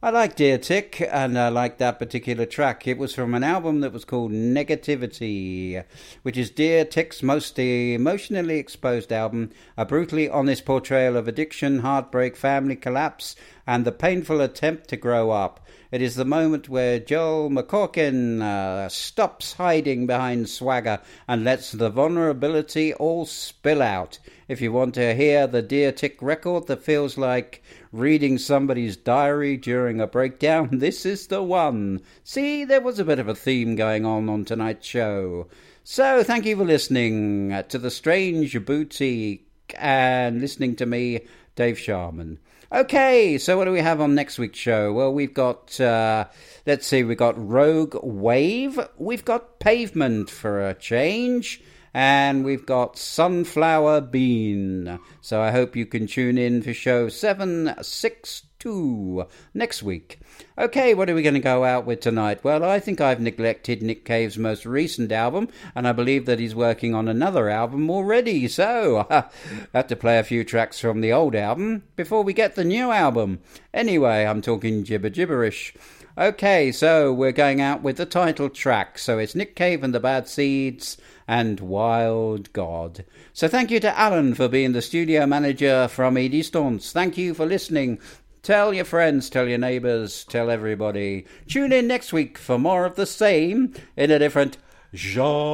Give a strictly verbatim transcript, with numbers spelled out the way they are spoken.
I like Dear Tick, and I like that particular track. It was from an album that was called Negativity, which is Dear Tick's most emotionally exposed album, a brutally honest portrayal of addiction, heartbreak, family collapse, and the painful attempt to grow up. It is the moment where Joel McCorkin uh, stops hiding behind swagger and lets the vulnerability all spill out. If you want to hear the Dear Tick record that feels like reading somebody's diary during a breakdown, this is the one. See, there was a bit of a theme going on on tonight's show. So thank you for listening to The Strange Boutique and listening to me, Dave Sharman. Okay, so what do we have on next week's show? Well, we've got, uh, let's see, we've got Rogue Wave, we've got Pavement for a change, and we've got Sunflower Bean. So I hope you can tune in for show seven sixty-two next week. Okay, what are we going to go out with tonight? Well, I think I've neglected Nick Cave's most recent album, and I believe that he's working on another album already, so I have to play a few tracks from the old album before we get the new album. Anyway, I'm talking gibber gibberish. Okay, so we're going out with the title track, so it's Nick Cave and the Bad Seeds and Wild God. So thank you to Alan for being the studio manager from Edie Staunce. Thank you for listening. Tell your friends, tell your neighbours, tell everybody. Tune in next week for more of the same in a different genre.